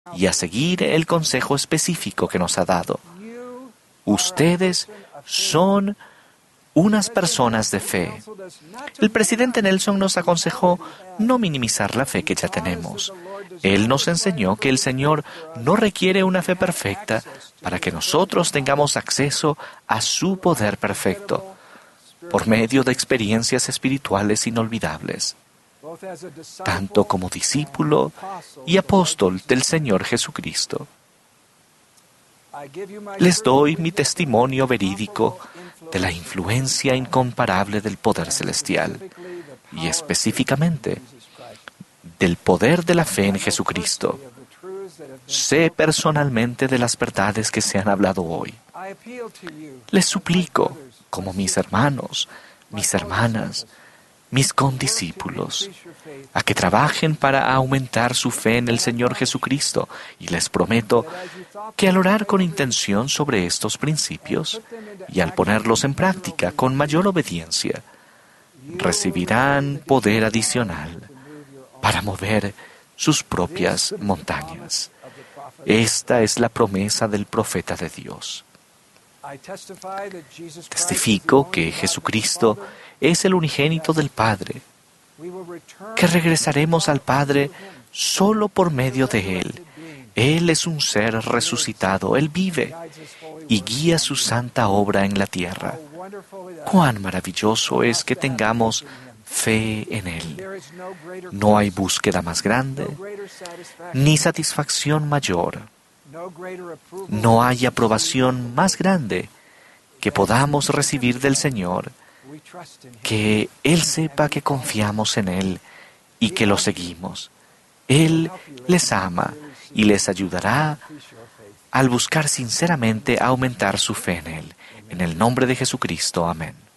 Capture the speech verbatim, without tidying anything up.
y a seguir el consejo específico que nos ha dado. Ustedes son unas personas de fe. El presidente Nelson nos aconsejó no minimizar la fe que ya tenemos. Él nos enseñó que el Señor no requiere una fe perfecta para que nosotros tengamos acceso a su poder perfecto, por medio de experiencias espirituales inolvidables, tanto como discípulo y apóstol del Señor Jesucristo. Les doy mi testimonio verídico de la influencia incomparable del poder celestial y específicamente del poder de la fe en Jesucristo. Sé personalmente de las verdades que se han hablado hoy. Les suplico, como mis hermanos, mis hermanas, mis condiscípulos, a que trabajen para aumentar su fe en el Señor Jesucristo, y les prometo que al orar con intención sobre estos principios y al ponerlos en práctica con mayor obediencia, recibirán poder adicional para mover sus propias montañas. Esta es la promesa del profeta de Dios. Testifico que Jesucristo es el unigénito del Padre, que regresaremos al Padre solo por medio de Él. Él es un ser resucitado, Él vive y guía su santa obra en la tierra. Cuán maravilloso es que tengamos fe en Él. No hay búsqueda más grande, ni satisfacción mayor. No hay aprobación más grande que podamos recibir del Señor, que Él sepa que confiamos en Él y que lo seguimos. Él les ama y les ayudará al buscar sinceramente aumentar su fe en Él. En el nombre de Jesucristo. Amén.